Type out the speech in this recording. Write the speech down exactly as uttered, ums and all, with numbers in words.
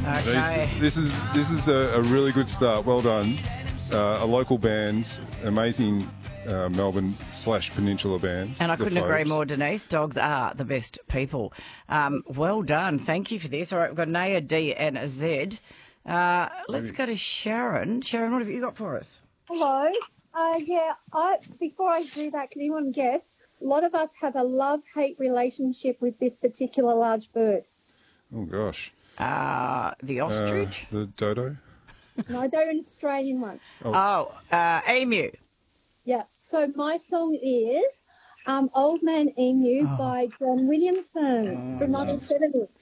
Okay. This, this is this is a, a really good start. Well done. Uh, a local band, amazing uh, Melbourne slash Peninsula band. And I The couldn't agree Folks. more, Denise. Dogs are the best people. Um, well done. Thank you for this. All right, we've got an A, a D, and a Z. Uh, let's go to Sharon. Sharon, what have you got for us? Hello. Uh, yeah, I before I do that, can anyone guess? A lot of us have a love-hate relationship with this particular large bird. Oh gosh. Uh, the Uh, ostrich? the dodo. No, they're an Australian one. oh, uh, emu. Yeah. So my song is um, Old Man Emu by John Williamson from nineteen seventy.